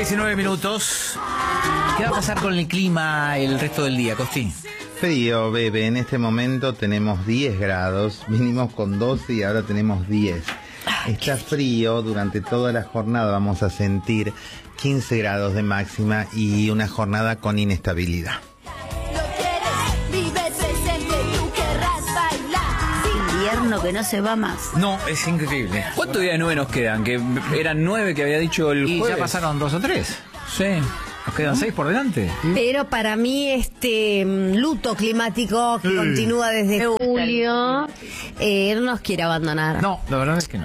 19 minutos. ¿Qué va a pasar con el clima el resto del día, Costín? Frío, bebé. En este momento tenemos 10 grados. Vinimos con 12 y ahora tenemos 10. Está frío. Durante toda la jornada vamos a sentir 15 grados de máxima y una jornada con inestabilidad. Invierno que no se va más. No, es increíble. ¿Cuántos días de 9 nos quedan? Que eran 9 que había dicho el Y jueves. ya pasaron 2 o 3. Sí. Nos quedan 6 por delante. Pero para mí este luto climático que continúa desde julio no nos quiere abandonar. No, la verdad es que no.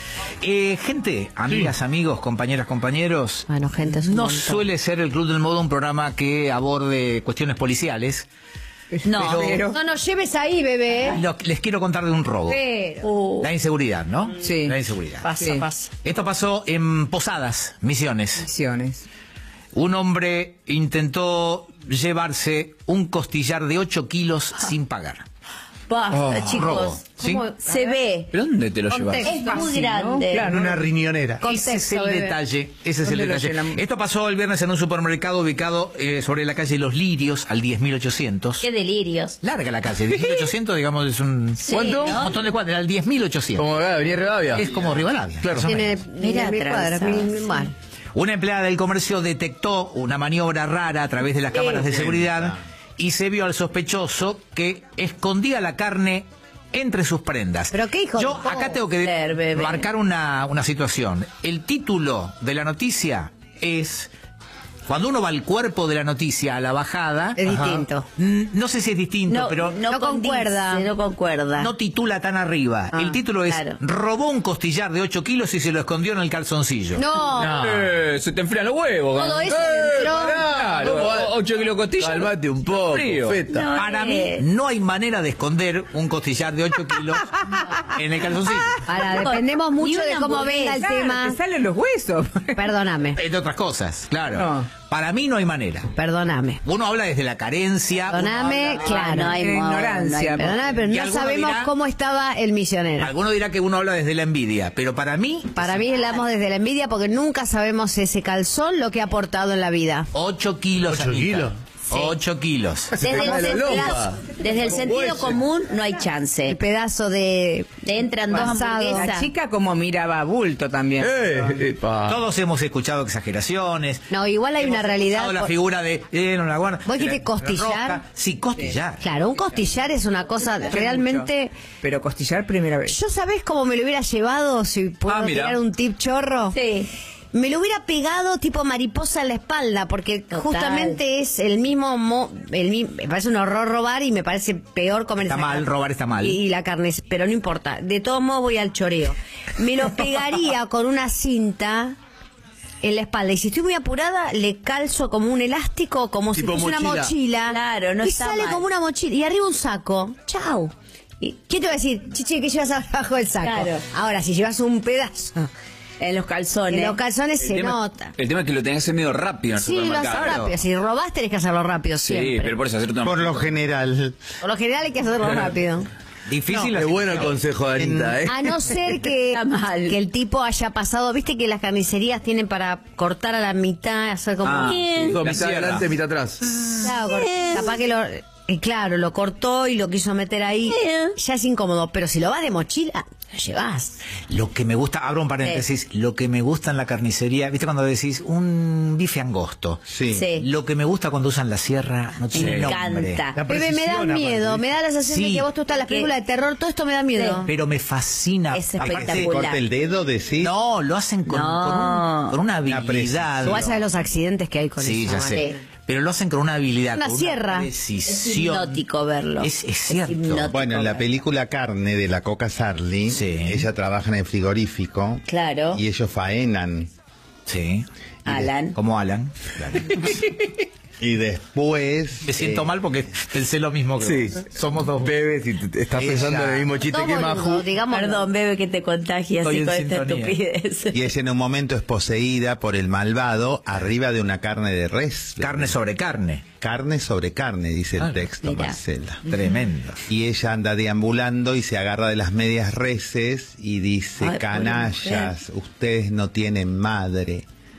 Gente, amigas, amigos, compañeras, compañeros. Bueno, gente, es un no montón. suele ser el Club del Modo un programa que aborde cuestiones policiales. No, Pero- No nos lleves ahí, bebé. Les quiero contar de un robo. Pero... La inseguridad, ¿no? Sí. La inseguridad. Pasa, Sí. pasa. Esto pasó en Posadas, Misiones. Misiones. Un hombre intentó llevarse un costillar de 8 kilos sin pagar. basta, chicos. Robo, ¿sí? ¿Cómo? Se ve. ¿Pero dónde te lo llevas? Contexto. Es muy Fácil, ¿no? grande. Claro. Una riñonera. Ese es el Contexto, bebé. detalle. Ese es el ¿Dónde lo detalle. llenan? Esto pasó el viernes en un supermercado ubicado sobre la calle Los Lirios, al 10.800. Qué delirios. Larga la calle, 10.800, digamos, es un Sí, ¿Cuánto? ¿no? montón de cuadras, al 10.800. Como venía Rivadavia. Es como Rivadavia. Claro. más o Tiene menos. Mira, 1000 cuadras, atravesado. mal. Una empleada del comercio detectó una maniobra rara a través de las cámaras de seguridad y se vio al sospechoso que escondía la carne entre sus prendas. ¿Pero qué hijo de Yo acá tengo que Joder, bebé. marcar una situación. El título de la noticia es... Cuando uno va al cuerpo de la noticia, a la bajada... Es distinto. No sé si es distinto, pero no concuerda. condice, no concuerda. no titula tan arriba. Ah, El título es claro. robó un costillar de 8 kilos y se lo escondió en el calzoncillo. No. Se te enfrían los huevos. Todo eso dentro. Claro, 8 kilos de costilla. Calmate un poco, Frío. feta. No, Para mí no hay manera de esconder un costillar de 8 kilos en el calzoncillo. Ahora, dependemos mucho Ni de una cómo venga el tema. Te salen los huesos. Perdóname, Entre otras cosas, claro. No. Para mí no hay manera. perdóname. Uno habla desde la carencia. uno Perdóname, habla- claro. no hay modo, ignorancia. Perdóname, pero Y no alguno sabemos dirá- cómo estaba el misionero. Alguno dirá que uno habla desde la envidia, pero para mí, Para mí hablamos desde la envidia porque nunca sabemos ese calzón lo que ha aportado en la vida. 8 kilos. 8 Anita. kilos. 8 kilos. Desde el sentido común no hay chance. El pedazo de... Te entran dos Pasado. hamburguesas. La chica como miraba bulto también. Todos hemos escuchado exageraciones. No, igual hay Hemos una realidad. escuchado la figura de no la guarda. ¿Vos dijiste la costillar? rosca. Sí, costillar. Claro, un costillar es una cosa realmente... Pero costillar primera vez. ¿Yo sabés cómo me lo hubiera llevado si puedo mira. tirar un tip chorro? Sí. Me lo hubiera pegado tipo mariposa en la espalda, porque Total. justamente es el mismo, me parece un horror robar y me parece peor comer Está esa mal, carne. robar está mal. Y la carne, pero no importa. De todos modos voy al choreo. Me lo pegaría con una cinta en la espalda. Y si estoy muy apurada, le calzo como un elástico, como Tipo si fuese una mochila. mochila. Claro, no y está sale mal. como una mochila. Y arriba un saco. Chau. ¿Y qué te va a decir? Chiche, ¿qué llevas abajo del saco? Claro. Ahora, si llevas un pedazo... En los calzones. En los calzones se nota. El tema es que lo tenés que hacer medio rápido en el Sí, lo haces supermercado. rápido. Si robás, tenés que hacerlo rápido Sí, siempre. pero por eso hacer Por lo general. Por lo general hay que hacerlo rápido. Difícil. Qué bueno el consejo de Anita, A no ser que, Está mal. que el tipo haya pasado... Viste que las carnicerías tienen para cortar a la mitad, hacer como... Ah, Bien. La Mitad sierra. adelante, mitad atrás. Claro, capaz que lo... claro, lo cortó y lo quiso meter ahí. Ya es incómodo. Pero si lo vas de mochila, lo llevas. Lo que me gusta, abro un paréntesis, lo que me gusta en la carnicería, ¿viste cuando decís un bife angosto? Sí. Sí. Lo que me gusta cuando usan la sierra no tiene Me nombre. encanta. La Bebé, me da precisión, miedo. aparte. Me da la sensación de Sí. que vos tú estás en las Que- películas de terror. Todo esto me da miedo. Pero me fascina. Es Aparte, espectacular. Corta el dedo, decís. No, lo hacen con, No. con una Una habilidad. precisión. Igual sabes los accidentes que hay con Sí, eso. ya ¿vale? sé. Pero lo hacen con una habilidad, Una con sierra. una Es precisión. hipnótico verlo. Es cierto. hipnótico Bueno, en la verlo. película Carne de la Coca Sarli, Sí. ella trabaja en el frigorífico Claro. y ellos faenan. Sí. Alan. Como Alan. Claro. Y después... Me siento mal porque pensé lo mismo que vos. Somos dos. Bebes y estás Ella- pensando en el mismo chiste Dos que boludos, Maju. digamos. Perdón, bebé, que te contagias Estoy así en con esta sintonía. estupidez. Y ella en un momento es poseída por el malvado arriba de una carne de res. Carne sobre carne. Carne sobre carne, dice el Claro. texto, Mira. Marcela. Tremendo. Y ella anda deambulando y se agarra de las medias reses y dice, Ay, pobre canallas, ustedes no tienen madre.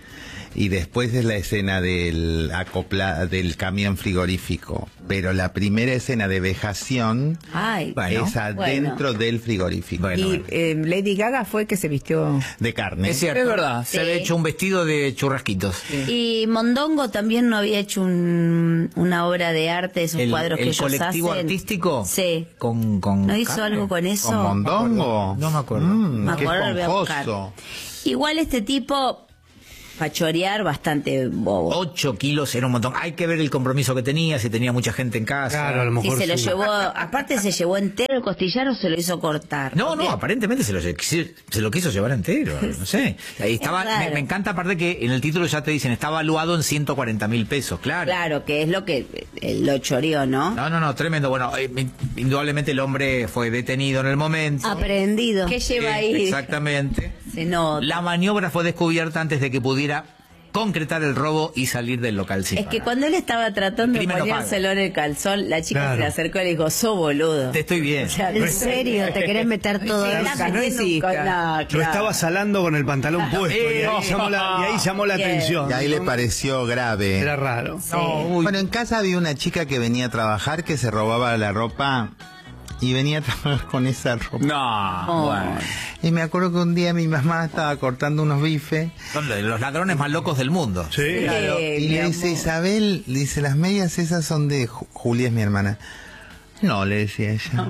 Y después es la escena del camión frigorífico. Pero la primera escena de vejación Ay, es adentro del frigorífico. Y Lady Gaga fue que se vistió. De carne. Es cierto. Es verdad. Se había hecho un vestido de churrasquitos. Y Mondongo también no había hecho una obra de arte, esos cuadros que el ellos colectivo hacen. artístico. Sí. Con ¿No hizo carne. algo con eso? ¿Con mondongo? No me acuerdo. Me Qué acuerdo, lo voy a buscar. esponjoso. Igual este tipo, para chorear, bastante bobo. 8 kilos era un montón. Hay que ver el compromiso que tenía, si tenía mucha gente en casa. Claro, a lo Si mejor se lo sí. llevó, aparte se llevó entero el costillar o se lo hizo cortar. No, Porque- aparentemente se lo quiso llevar entero, no sé. Ahí estaba, Es raro. me encanta aparte que en el título ya te dicen, está valuado en 140.000 pesos, claro. Claro, que es lo que lo choreó, ¿no? No, tremendo. Bueno, indudablemente el hombre fue detenido en el momento. Aprendido. ¿Qué lleva ahí? Exactamente. Se nota. La maniobra fue descubierta antes de que pudiera concretar el robo y salir del local sin Es que pagar. cuando él estaba tratando de Crimen no ponérselo en el calzón, la chica Claro. se le acercó y le dijo, sos boludo. Te estoy bien. O sea, ¿En serio? ¿Te querés meter todo Está eso? metiendo No un existe. co- no, Lo claro. estaba salando con el pantalón puesto y ahí llamó la Bien. atención. Y ahí le pareció grave. Era raro. Sí. Bueno, en casa había una chica que venía a trabajar que se robaba la ropa y venía a trabajar con esa ropa. No, Oh. bueno. Y me acuerdo que un día mi mamá estaba cortando unos bifes. Son los ladrones más locos del mundo. Sí. Claro, y mi le dice, amor. Isabel, dice, las medias esas son de Julia, es mi hermana. No, le decía ella.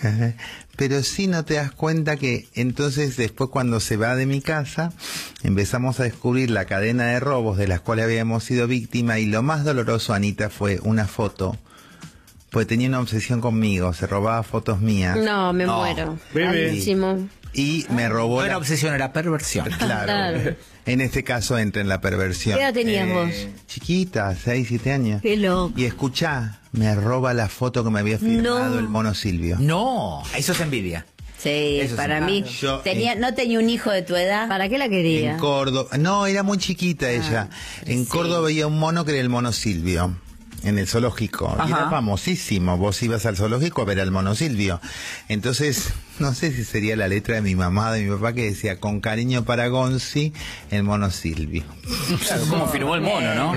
Pero sí no te das cuenta que entonces después cuando se va de mi casa empezamos a descubrir la cadena de robos de las cuales habíamos sido víctimas y lo más doloroso, Anita, fue una foto. Pues tenía una obsesión conmigo, se robaba fotos mías. No, me No. muero. Bebé. Malísimo. Y me robó No era la... obsesión, era perversión. Claro. Claro. En este caso entra en la perversión. ¿Qué edad tenías vos? Chiquita, 6, 7 años. Qué loco. Y escuchá, me roba la foto que me había firmado No. el mono Silvio. No, eso es envidia. Sí, Eso sí. para mí. Yo, ¿No tenía un hijo de tu edad? ¿Para qué la En quería? Córdoba, no, era muy chiquita ella. En Córdoba había un mono que era el mono Silvio. En el zoológico. Y Ajá. era famosísimo. Vos ibas al zoológico a ver al mono Silvio. Entonces, no sé si sería la letra de mi mamá, de mi papá, que decía, con cariño para Gonzi, el mono Silvio. Claro, cómo firmó el mono, ¿no?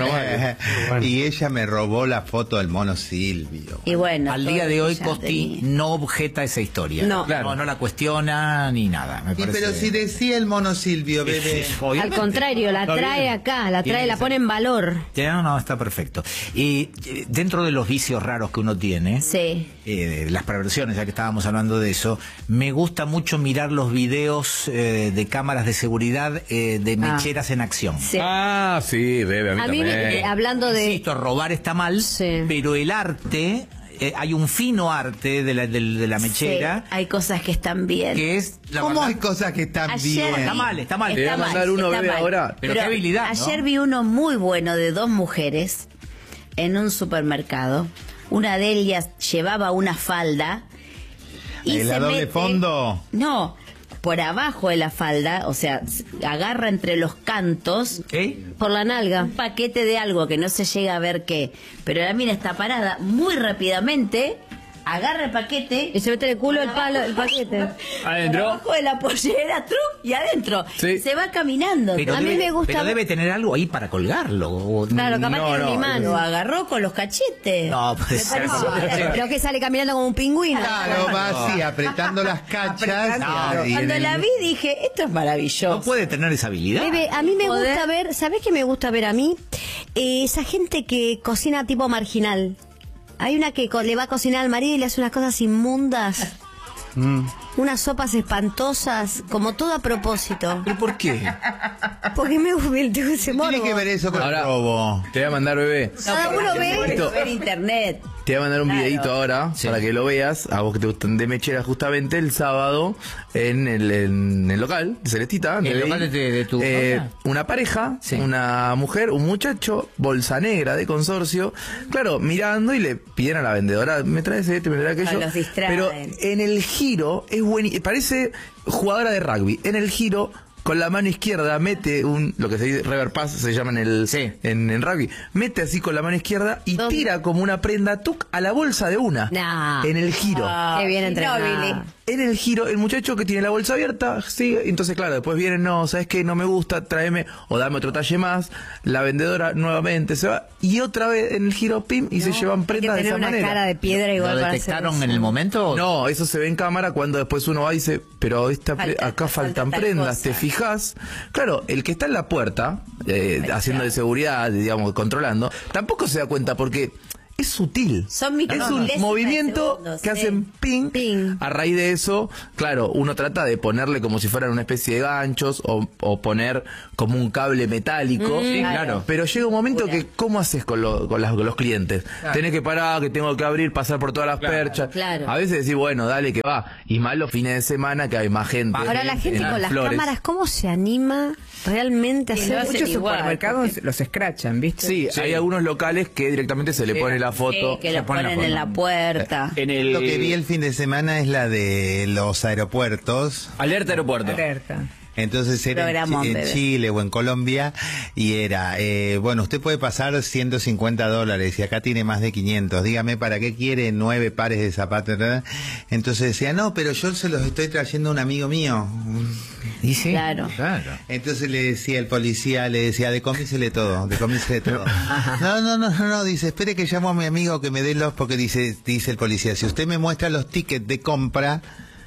Y ella me robó la foto del mono Silvio. Y bueno. Al todo día de lo que hoy, ya Costi tenía. no objeta esa historia. No. Claro. No la cuestiona ni nada. Me Sí, parece. pero si decía el mono Silvio, bebé. Al Obviamente. contrario, la trae acá, la trae, la pone en valor. Ya, no, está perfecto. Y dentro de los vicios raros que uno tiene, Sí. las perversiones, ya que estábamos hablando de eso, me gusta mucho mirar los videos de cámaras de seguridad de mecheras en acción. Sí. Ah, sí, bebe, a mí A mí, también. hablando de... Insisto, robar está mal, Sí. pero el arte, hay un fino arte de la mechera, Sí, hay cosas que están bien. que es la ¿Cómo verdad, hay cosas que están Ayer bien? Está mal, está mal. Te voy a mandar uno, está bebé, mal. ahora. Pero qué habilidad, ¿no? Ayer vi uno muy bueno de dos mujeres en un supermercado. Una de ellas llevaba una falda y ¿La se doble mete, fondo? No, por abajo de la falda, o sea, agarra entre los cantos ¿Eh? Por la nalga. un paquete de algo que no se llega a ver qué. Pero la mina está parada muy rápidamente, agarra el paquete Y se mete en el culo el palo, el paquete. Adentro. abajo de la pollera, truc, y adentro. Sí. Se va caminando. Pero A mí debe, me gusta pero ver- debe tener algo ahí para colgarlo. o- Claro, capaz que era un imán. Lo agarró con los cachetes. No, puede ser. Pero que sale caminando como un pingüino. Claro, va así, apretando las cachas. No, y en Cuando el- la vi dije, esto es maravilloso. No puede tener esa habilidad. Bebe, a mí me Poder. gusta ver, ¿sabés qué me gusta ver a mí? Esa gente que cocina tipo marginal. Hay una que le va a cocinar al marido y le hace unas cosas inmundas. Unas sopas espantosas, como todo a propósito. ¿Pero por qué? Porque tengo ese ¿Qué morbo. tiene que ver eso con Ahora- el robo? Te voy a mandar, bebé. Cada uno ve. Ver internet. Te voy a mandar un Claro. videito ahora Sí. para que lo veas, a vos que te gustan de mechera, justamente el sábado en el local de Celestita. ¿El de local ahí, de tu novia? una pareja, Sí. una mujer, un muchacho, bolsa negra de consorcio, claro, mirando y le piden a la vendedora, me traes este, me traes aquello. Los distraen. Pero en el giro es buenísimo, parece jugadora de rugby. En el giro, con la mano izquierda, mete lo que se dice rever pass, se llama Sí. en rugby, mete así con la mano izquierda y ¿Dónde? tira como una prenda tuc a la bolsa de una. Nah. En el giro. Qué bien entrenado. Ginóbili. En el giro, el muchacho que tiene la bolsa abierta, sigue, entonces claro, después viene, no, ¿sabes qué? No me gusta, tráeme, o dame otro talle más, la vendedora nuevamente se va, y otra vez en el giro, pim, y se llevan prendas de esa manera. Hay que tener una cara de piedra igual. ¿Lo detectaron en el momento? No, eso se ve en cámara cuando después uno va y dice, pero acá faltan prendas, ¿te fijas? Claro, el que está en la puerta, haciendo de seguridad, digamos, controlando, tampoco se da cuenta porque es sutil. Son es un movimiento que hacen ping. A raíz de eso, claro, uno trata de ponerle como si fueran una especie de ganchos o poner como un cable metálico. Sí, claro. Pero llega un momento que, ¿cómo haces con los clientes? Claro. Tenés que parar, que tengo que abrir, pasar por todas las perchas. Claro. A veces decís, bueno, dale que va. Y más los fines de semana que hay más gente. Ahora la gente con las flores. cámaras, ¿cómo se anima realmente a hacer? Muchos supermercados los escrachan, ¿viste? Sí, hay algunos locales que directamente se le pone la foto. Que lo ponen en la puerta. Lo que vi el fin de semana es la de los aeropuertos. Alerta aeropuerto. Alerta. Entonces era en Chile o en Colombia y era, bueno, usted puede pasar $150 y acá tiene más de 500. Dígame, ¿para qué quiere 9 pares de zapatos? Entonces decía, no, pero yo se los estoy trayendo a un amigo mío. ¿Y sí? Claro. Entonces le decía el policía, decomísele todo. No, dice, espere que llamo a mi amigo que me dé los, porque dice el policía, si usted me muestra los tickets de compra.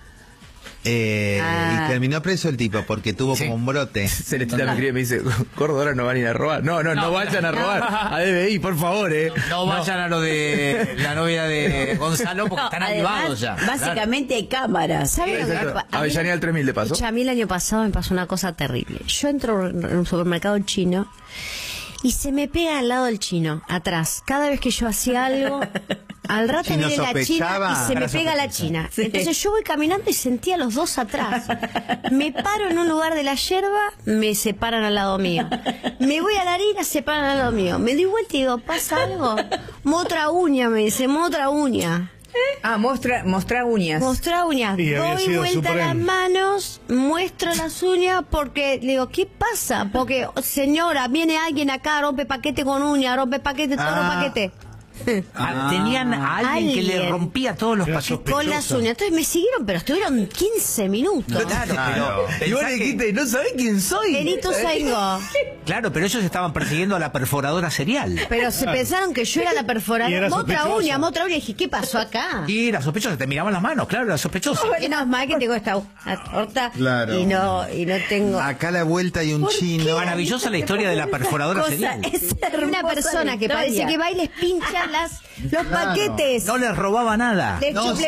Y terminó preso el tipo porque tuvo como un brote. Celestina me escribe y me dice, gordo, ahora no van a ir a robar. No vayan a robar a DBI, por favor, No vayan a lo de la novia de Gonzalo porque están avivados ya. Básicamente hay cámaras. ¿Sabes lo que Avellaneda al 3000 le pasó. A mí el año pasado me pasó una cosa terrible. Yo entro en un supermercado chino y se me pega al lado del chino, atrás. Cada vez que yo hacía algo, al rato viene la china y se me pega la china. Entonces yo voy caminando y sentía a los dos atrás. Me paro en un lugar de la yerba, me separan al lado mío. Me voy a la harina, se paran al lado mío. Me doy vuelta y digo, ¿pasa algo? Motra uña, me dice, motra uña. Mostrar uñas. Mostrar uñas. Doy vuelta las manos, muestro las uñas porque le digo, ¿qué pasa? Porque, señora, viene alguien acá, rompe paquete con uña, rompe paquete, todo paquete. Tenían a alguien que le rompía todos los paquetes con las uñas. Entonces me siguieron, pero estuvieron 15 minutos. Claro, y vos le dijiste, no sabés quién soy. Benito Saigo. Claro, pero ellos estaban persiguiendo a la perforadora serial. Pero se pensaron que yo era la perforadora. Motra uña. Y dije, ¿qué pasó acá? Y era sospechoso, te miraban las manos, claro, era sospechoso. Menos mal que tengo esta torta y no tengo. Acá a la vuelta hay un chino. Maravillosa la historia de la perforadora serial. Es una persona que parece que va y les pincha los paquetes. No les robaba nada.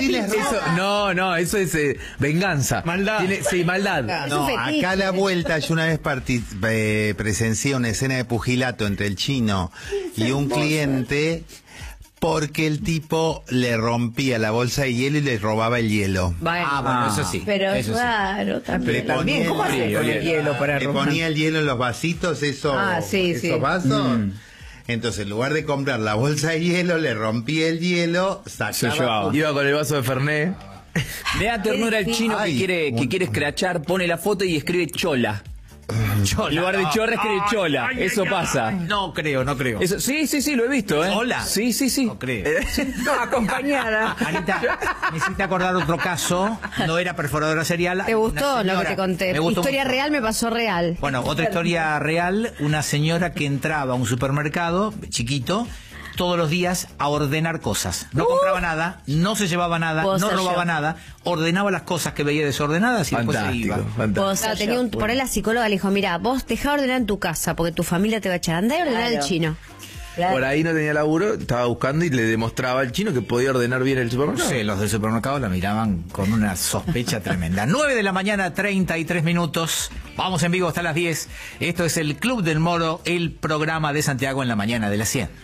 Eso es venganza. Maldad. Maldad. Acá a la vuelta yo una vez presencié una escena de pugilato entre el chino y un cliente porque el tipo le rompía la bolsa de hielo y le robaba el hielo. Bueno, eso sí. Pero eso claro, también. ¿Cómo hacía con el hielo para le romper? ponía el hielo en los vasitos, esos vasos. Entonces, en lugar de comprar la bolsa de hielo, le rompía el hielo, sacaba. Iba con el vaso de Fernet. Me da ternura el chino que quiere escrachar, pone la foto y escribe chola. En lugar de chorra escribe chola. Eso pasa. No creo. Eso, sí, lo he visto, ¿eh? ¿Chola? Sí. No creo. No, acompañada. Anita, me hiciste acordar otro caso. No era perforadora serial. ¿Te gustó lo que te conté? Historia real, me pasó real. Bueno, otra historia real. Una señora que entraba a un supermercado chiquito todos los días a ordenar cosas. No compraba nada, no se llevaba nada, no robaba nada, ordenaba las cosas que veía desordenadas y después se iba. Por ahí la psicóloga le dijo, mira, vos dejá ordenar en tu casa porque tu familia te va a echar. Andá y ordenar al chino. Claro. Por ahí no tenía laburo, estaba buscando y le demostraba al chino que podía ordenar bien el supermercado. Sí, los del supermercado la miraban con una sospecha tremenda. 9 de la mañana, 33 minutos. Vamos en vivo hasta las 10. Esto es el Club del Moro, el programa de Santiago en la mañana de las 100.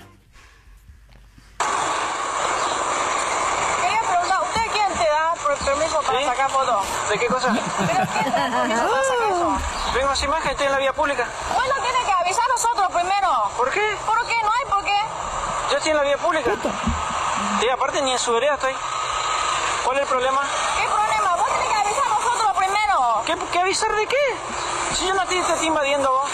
¿Para sacar fotos? ¿De qué cosa? ¿Pero quién te da permiso para sacar eso? Vengo sin imagen, estoy en la vía pública. Bueno, tiene que avisar a nosotros primero. ¿Por qué? ¿Por qué? No hay por qué. Yo estoy en la vía pública. Y aparte ni en su vereda estoy. ¿Cuál es el problema? ¿Qué problema? Vos tenés que avisar a nosotros primero. ¿Qué avisar de qué? Si yo no te estoy invadiendo vos.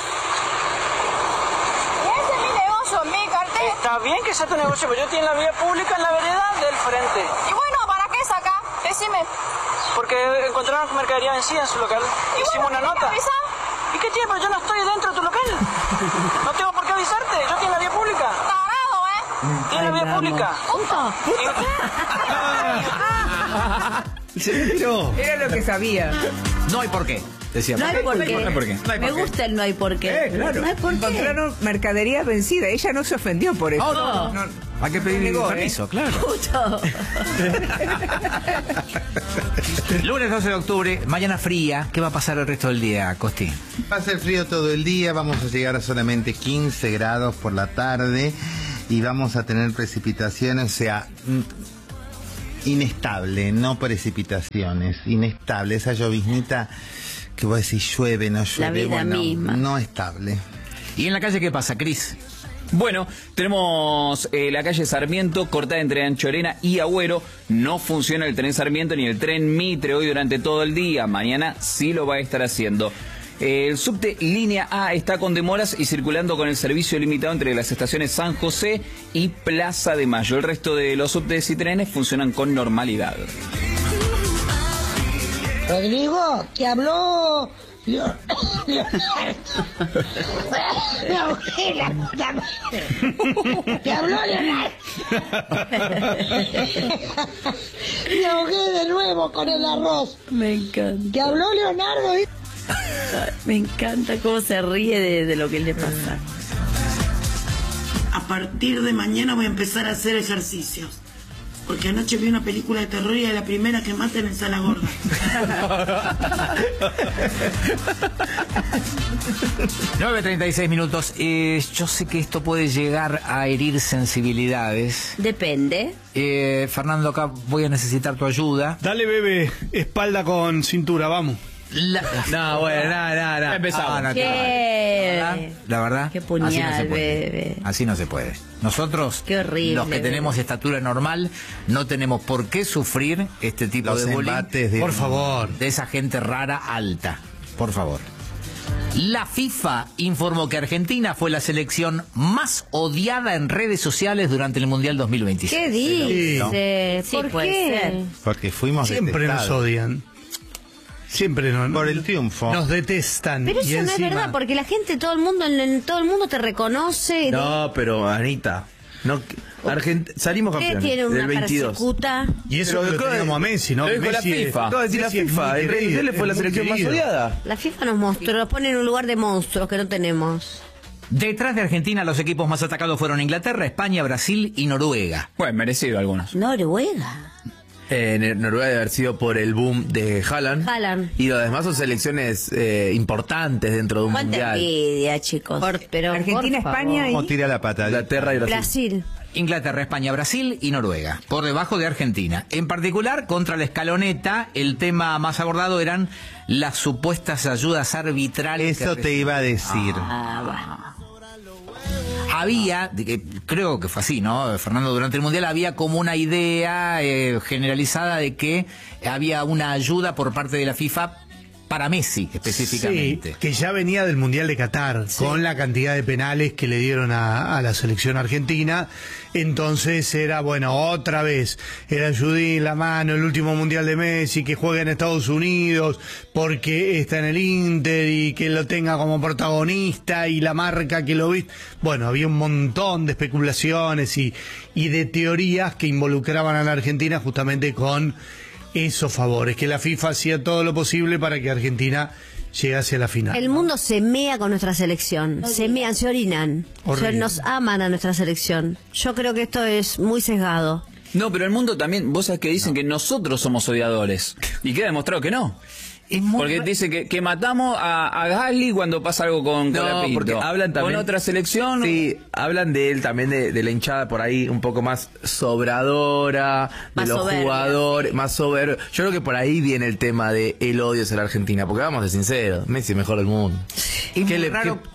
Y ese es mi negocio, mi cartel. Está bien que sea tu negocio, pero yo estoy en la vía pública, en la vereda del frente. Y bueno, ¿para qué sacar? Decime. Porque encontraron mercadería vencida en su local. Hicimos una nota. ¿Y qué tiene? Pero yo no estoy dentro de tu local. No tengo por qué avisarte. Yo estoy en la vía pública. Tarado, Estoy en la vía pública. Se retiró. Era lo que sabía. No hay por qué. Decía, No hay por qué. No hay por qué. Me gusta el no hay por qué. Claro. No hay por qué. Encontraron mercadería vencida. Ella no se ofendió por eso. No. Hay que pedir negó, permiso, claro. Puto. Lunes 12 de octubre, mañana fría. ¿Qué va a pasar el resto del día, Costi? Va a ser frío todo el día, vamos a llegar a solamente 15 grados por la tarde y vamos a tener precipitaciones, o sea, inestable, no precipitaciones, inestable, esa lloviznita que vos decís llueve, no llueve, La vida bueno, misma. no estable. ¿Y en la calle qué pasa, Cris? Bueno, tenemos la calle Sarmiento cortada entre Anchorena y Agüero. No funciona el tren Sarmiento ni el tren Mitre hoy durante todo el día. Mañana sí lo va a estar haciendo. El subte línea A está con demoras y circulando con el servicio limitado entre las estaciones San José y Plaza de Mayo. El resto de los subtes y trenes funcionan con normalidad. Rodrigo, te habló... Me ahogué la puta madre. Te habló Leonardo. Me ahogué de nuevo con el arroz. Me encanta. Te habló Leonardo. Me encanta cómo se ríe de lo que le pasa. A partir de mañana voy a empezar a hacer ejercicios. Porque anoche vi una película de terror y es la primera que maten en Sala Gorda. 9:36 minutos. Yo sé que esto puede llegar a herir sensibilidades. Depende. Fernando, acá voy a necesitar tu ayuda. Dale, bebé, espalda con cintura, vamos. No, bueno, no. Empezamos. La verdad. Qué puñal, así no se puede. bebé. Así no se puede. Nosotros, Qué horrible, los que bebé. tenemos estatura normal, no tenemos por qué sufrir este tipo Los de bullying. embates de... Por favor. De esa gente rara alta. Por favor. La FIFA informó que Argentina fue la selección más odiada en redes sociales durante el Mundial 2026. ¿Qué dice? ¿Por puede qué? ser. Porque fuimos Siempre nos detestados. odian. Siempre Por el triunfo. nos detestan. Pero y eso no es encima- verdad, porque la gente, todo el mundo, en todo el mundo te reconoce. No, pero Anita, no, salimos Ustedes campeones tienen una del 22. persecuta. Y eso Pero lo acaba de- teníamos a Messi, ¿no? lo dijo la Messi es- FIFA. Acaba de decir la Messi es FIFA. muy El querido, Rey fue la es muy selección más querido. odiada. La FIFA nos pone en un lugar de monstruos que no tenemos. Detrás de Argentina, los equipos más atacados fueron Inglaterra, España, Brasil y Noruega. Bueno, merecido algunos. Noruega. Noruega debe haber sido por el boom de Haaland. Y lo demás son selecciones importantes dentro de un Cuánta mundial. envidia, chicos. Pero Argentina, por España favor. y... ¿Cómo tira la pata? Inglaterra y Brasil. Brasil. Inglaterra, España, Brasil y Noruega, por debajo de Argentina. En particular, contra la escaloneta, el tema más abordado eran las supuestas ayudas arbitrales. Eso te iba a decir. Había, creo que fue así, ¿no, Fernando? Durante el Mundial había como una idea generalizada de que había una ayuda por parte de la FIFA para Messi, específicamente. Sí, que ya venía del Mundial de Qatar, con la cantidad de penales que le dieron a la selección argentina. Entonces era, bueno, otra vez, era ayudín la mano, el último Mundial de Messi, que juegue en Estados Unidos, porque está en el Inter y que lo tenga como protagonista y la marca que lo viste. Bueno, había un montón de especulaciones y de teorías que involucraban a la Argentina justamente con esos favores, que la FIFA hacía todo lo posible para que Argentina llegase a la final. El mundo se mea con nuestra selección. Se mean, se orinan. Horrible. Nos aman a nuestra selección. Yo creo que esto es muy sesgado. No, pero el mundo también, vos sabés que dicen que nosotros somos odiadores. Y queda demostrado que no. Porque dice que matamos a Gasly cuando pasa algo con No, Colapinto. porque hablan también... Con otra selección. Sí, hablan de él también, de la hinchada por ahí un poco más sobradora, Más de los soberbia, jugadores, más soberbio. Yo creo que por ahí viene el tema de el odio hacia la Argentina, porque vamos de sinceros, Messi es mejor del mundo. Es ¿Qué muy raro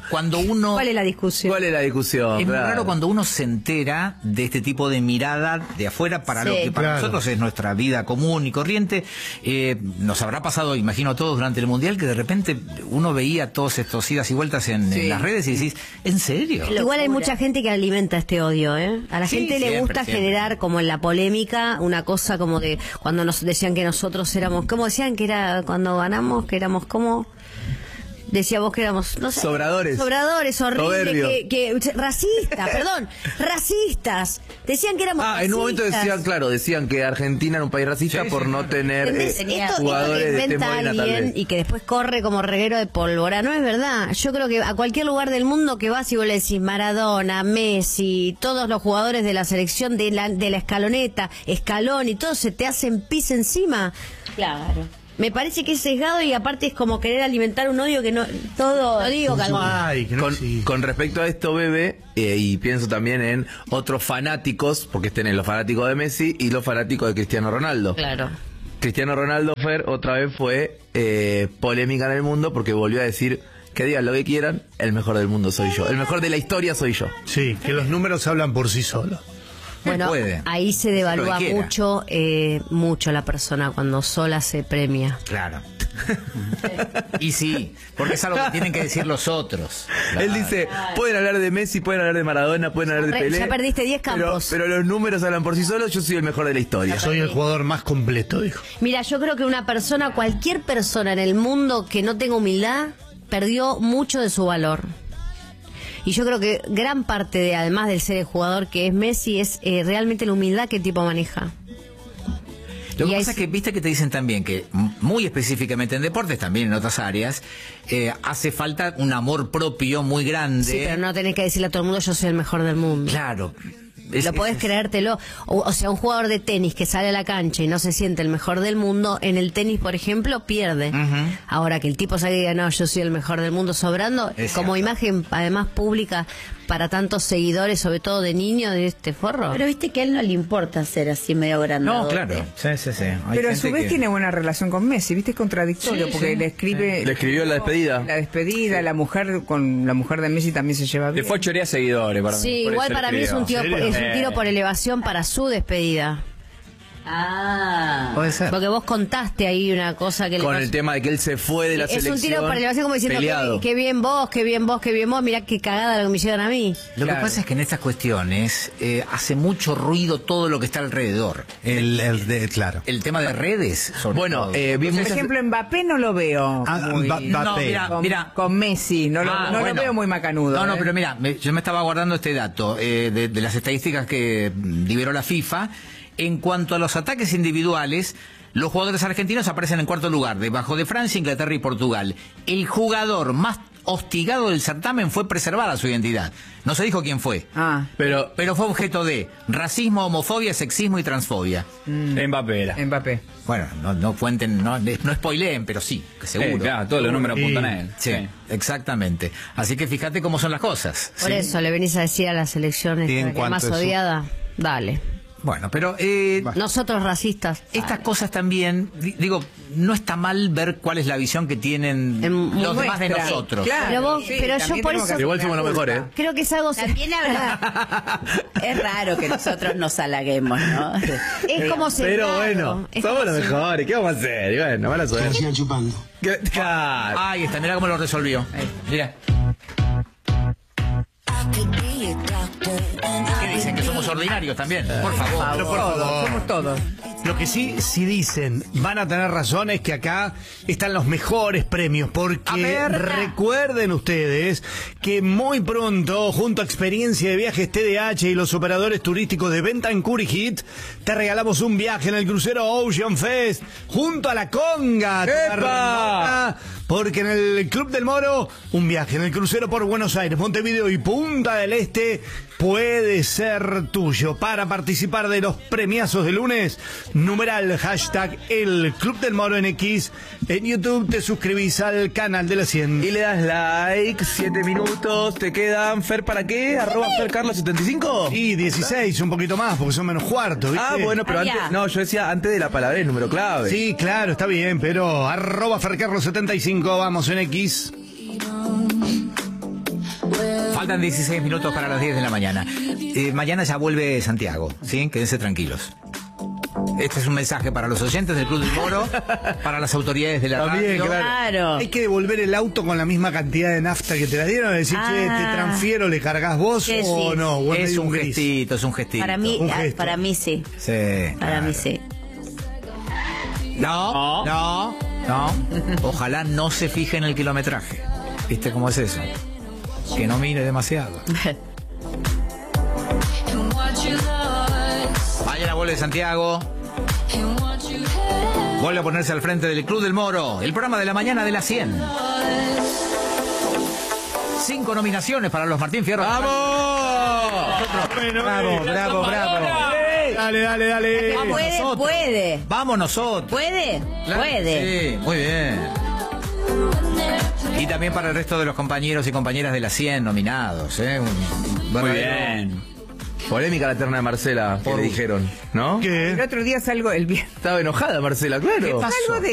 cuando uno... ¿Cuál es la discusión? ¿Cuál es la discusión? Es muy raro cuando uno se entera de este tipo de mirada de afuera para lo que para nosotros es nuestra vida común y corriente. Nos habrá pasado, imagino a todos, durante el Mundial, que de repente uno veía todos estos idas y vueltas en las redes y decís, ¿en serio? Igual hay mucha gente que alimenta este odio, ¿eh? A la gente le gusta generar, como en la polémica, una cosa como de cuando nos decían que nosotros éramos, ¿cómo decían que era cuando ganamos? Que éramos como... Decía vos que éramos, no sé, sobradores, horribles, que racistas, perdón, racistas. Decían que éramos racistas. En un momento decían que Argentina era un país racista por no tener jugadores de este Modena, tal vez. Y que después corre como reguero de pólvora. No es verdad. Yo creo que a cualquier lugar del mundo que vas y vos le decís Maradona, Messi, todos los jugadores de la selección de la escaloneta, Scaloni, todos se te hacen pis encima. Claro. Me parece que es sesgado y aparte es como querer alimentar un odio que no... Todo... Lo digo, con respecto a esto, Bebe, y pienso también en otros fanáticos, porque estén en los fanáticos de Messi y los fanáticos de Cristiano Ronaldo. Claro. Cristiano Ronaldo, Fer, otra vez fue polémica en el mundo porque volvió a decir... Que digan lo que quieran, el mejor del mundo soy yo. El mejor de la historia soy yo. Sí, que los números hablan por sí solos. Bueno, ahí se devalúa mucho la persona cuando sola se premia. Claro. Y sí, porque es algo que tienen que decir los otros. Claro. Él dice, pueden hablar de Messi, pueden hablar de Maradona, pueden hablar de Pelé. Ya perdiste 10 campos. Pero los números hablan por sí solos, yo soy el mejor de la historia. Soy el jugador más completo, dijo. Mira, yo creo que cualquier persona en el mundo que no tenga humildad, perdió mucho de su valor. Y yo creo que gran parte además del ser el jugador que es Messi, es realmente la humildad que el tipo maneja. Lo que pasa es que viste que te dicen también que muy específicamente en deportes, también en otras áreas, hace falta un amor propio muy grande. Sí, pero no tenés que decirle a todo el mundo yo soy el mejor del mundo. Claro. Lo podés creértelo. O sea, un jugador de tenis que sale a la cancha y no se siente el mejor del mundo, en el tenis, por ejemplo, pierde. Ahora que el tipo salga y diga, no, yo soy el mejor del mundo sobrando, como imagen además pública para tantos seguidores, sobre todo de niños, de este forro. Pero viste que a él no le importa ser así medio grande. No, claro. Sí. Pero a su vez tiene buena relación con Messi, viste, es contradictorio, porque le escribió la despedida. La despedida, la mujer con la mujer de Messi también se lleva bien. Le fue a chorear seguidores para mí. Sí, igual para mí es un tiro por elevación para su despedida. Puede ser. Porque vos contaste ahí una cosa que con el tema de que él se fue de la selección. Es un tiro por elevación como diciendo qué bien vos, mirá qué cagada lo que me hicieron a mí. Lo que pasa es que en estas cuestiones hace mucho ruido todo lo que está alrededor. El tema de redes. Bueno, por ejemplo, Mbappé no lo veo. Mira, con Messi, no lo veo muy macanudo. No, pero mira, yo me estaba guardando este dato de las estadísticas que liberó la FIFA. En cuanto a los ataques individuales, los jugadores argentinos aparecen en cuarto lugar, debajo de Francia, Inglaterra y Portugal. El jugador más hostigado del certamen fue preservada su identidad. No se dijo quién fue. Pero fue objeto de racismo, homofobia, sexismo y transfobia. Mbappé era. Mbappé. Bueno, no cuenten, no spoileen, pero sí, que seguro. Claro, todos los números apuntan a él. Sí, exactamente. Así que fíjate cómo son las cosas. Por eso le venís a decir a las elecciones que más odiada. Dale. Bueno, pero... nosotros racistas. Estas cosas también, digo, no está mal ver cuál es la visión que tienen los demás de nosotros. Claro, pero yo por eso... Igual somos los mejores. Creo que es algo... También es raro que nosotros nos halaguemos, ¿no? Es como ser. Pero bueno, somos los mejores. ¿Qué vamos a hacer? Y bueno, mala suerte. Sigan chupando. Ahí está, mirá cómo lo resolvió. Mirá. ¿Qué dicen? Que somos ordinarios también. Por favor. Somos todos. Lo que sí dicen, van a tener razón, es que acá están los mejores premios, porque recuerden ustedes que muy pronto, junto a Experiencia de Viajes TDH y los operadores turísticos de Bentancur y Hit, te regalamos un viaje en el crucero Ocean Fest, junto a la Conga. ¡Epa! Porque en el Club del Moro, un viaje en el crucero por Buenos Aires, Montevideo y Punta del Este puede ser tuyo. Para participar de los premiazos de lunes, numeral hashtag el Club del Moro en X. En YouTube te suscribís al canal de la 100. Y le das like, 7 minutos, te quedan, Fer, ¿para qué? @FerCarlos75. Y 16, un poquito más, porque son menos cuartos, ¿viste? Bueno, pero antes, no, yo decía antes de la palabra el número clave. Sí, claro, está bien, pero @FerCarlos75, vamos en X. Faltan 16 minutos para las 10 de la mañana. Mañana ya vuelve Santiago, ¿sí? Quédense tranquilos. Este es un mensaje para los oyentes del Club del Moro, para las autoridades de la radio. Claro. Hay que devolver el auto con la misma cantidad de nafta que te la dieron, decir, che, te transfiero, le cargas vos o no. Bueno, es un gestito, es un gestito. Para mí sí. Sí. Para mí sí. No. Ojalá no se fije en el kilometraje. ¿Viste cómo es eso? Que no mire demasiado. Mañana vuelve Santiago. Vuelve a ponerse al frente del Club del Moro, el programa de la mañana de las 100. 5 nominaciones para los Martín Fierro. ¡Vamos! Bravo. Dale. Puede. Vamos nosotros. ¿Puede? Claro, Puede. Sí, muy bien. Y también para el resto de los compañeros y compañeras de las 100 nominados. Muy bien. Polémica la terna de Marcela, que le dijeron, ¿no? El otro día salgo el viernes. Estaba enojada Marcela, claro. ¿Qué pasó? Algo de